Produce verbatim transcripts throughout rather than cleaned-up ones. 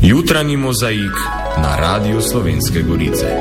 Jutranji mozaik na Radiu Slovenske Gorice.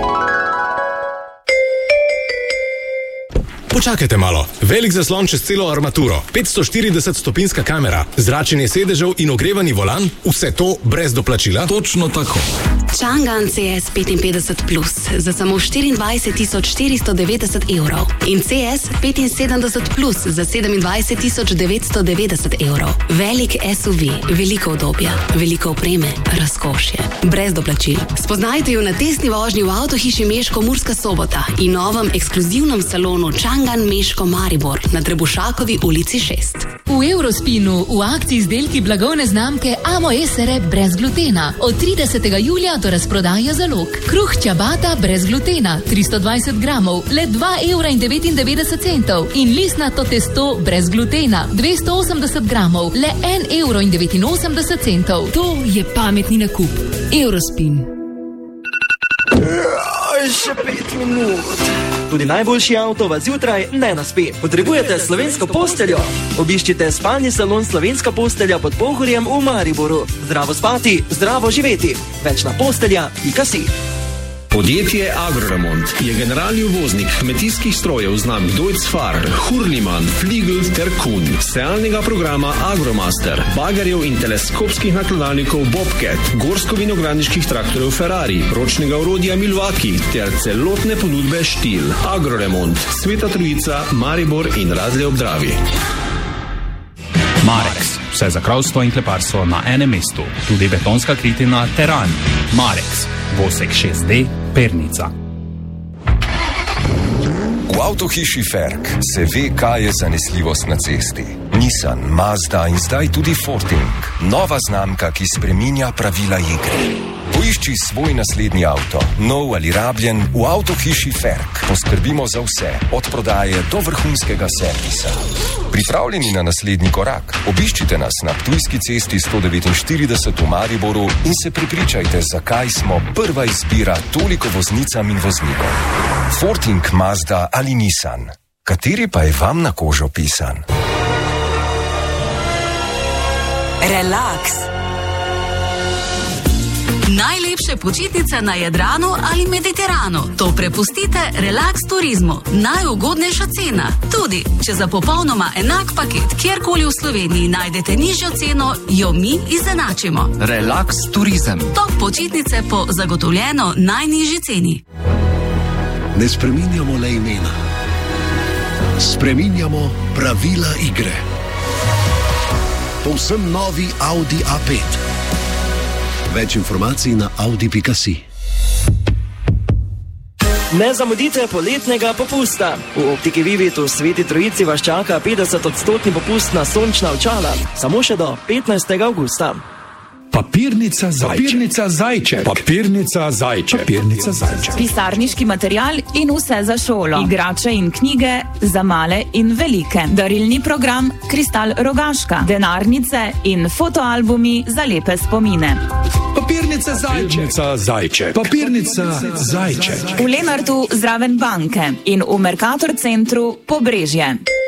Počakajte malo. Velik zaslon čez celo armaturo, petsto štirideset stopinjska kamera, zračenje sedežev in ogrevani volan, vse to brez doplačila? Točno tako. Chang'an C S petinpetdeset plus za samo štiriindvajset tisoč štiristo devetdeset evrov in C S petinsedemdeset plus za sedemindvajset tisoč devetsto devetdeset evrov. Velik S U V, veliko udobja, veliko opreme, razkošje, brez doplačil. Spoznajte jo na testni vožnji v avtohiši Meško Murska Sobota in novem ekskluzivnem salonu Chang'an Meško Maribor na Trebušakovi ulici šest. V Eurospinu v akciji izdelki blagovne znamke Amo S R E brez glutena. Od tridesetega julija do razprodaja zalog. Kruh ciabatta brez glutena, tristo dvajset gramov, le dva evra in devetindevetdeset centov. In listnato testo brez glutena, dvesto osemdeset gramov, le en evro in devetinosemdeset centov. To je pametni nakup. Eurospin. Še pet minut. Tudi najboljši avto vas zjutraj ne naspe. Potrebujete slovensko posteljo? Obiščite spalni salon Slovenska postelja pod Pohorjem v Mariboru. Zdravo spati, zdravo živeti. Več na postelja pika si. Podjetje Agroremont je generalni uvoznik kmetijskih strojev znamk Deutz-Fahr, Hurlimann, Fliegl ter Kuhn, sejalnega programa Agromaster, bagerjev in teleskopskih nakladalnikov Bobcat, gorsko-vinogradniških traktorjev Ferrari, ročnega orodja Milwaukee ter celotne ponudbe Stihl. Agroremont, Sveta Trojica, Maribor in Radlje ob Dravi. Marex, vse za kravstvo in kleparstvo na enem mestu, tudi betonska kritina Teran. Marex, Vosek šest D, Pernica. V avtohiši Ferk se ve, kaj je zanesljivost na cesti. Nissan, Mazda in zdaj tudi Forting. Nova znamka, ki spreminja pravila igre. Poišči svoj naslednji avto, nov ali rabljen, v avtohiši Ferk. Poskrbimo za vse, od prodaje do vrhunskega servisa. Pripravljeni na naslednji korak? Obiščite nas na Ptujski cesti sto devetinštirideset v Mariboru in se prepričajte, zakaj smo prva izbira toliko voznicam in voznikom. Forting, Mazda ali Nissan. Kateri pa je vam na kožo pisan? Relax. Najlepše počitnice na Jadranu ali Mediteranu. To prepustite Relax turizmu. Najugodnejša cena. Tudi, če za popolnoma enak paket kjerkoli v Sloveniji najdete nižjo ceno, jo mi izenačimo. Relax turizem. Top počitnice po zagotovljeno najnižji ceni. Ne spreminjamo le imena. Spreminjamo pravila igre. Povsem novi Audi A pet. Več informacij na audi pika si. Ne zamudite poletnega popusta. V Optiki Vivit v Sveti Trojici vas čaka petdeset odstotni popust na sončna očala. Samo še do petnajstega avgusta. Papirnica Zajče. Papirnica Zajče. Papirnica Zajče. Papirnica Zajče. Pisarniški material in vse za šolo. Igrače in knjige za male in velike. Darilni program Kristal Rogaška. Denarnice in fotoalbumi za lepe spomine. Papirnica Zajče. Papirnica Zajče. Papirnica Zajče. V Lenartu zraven banke in v Mercator centru Pobrežje.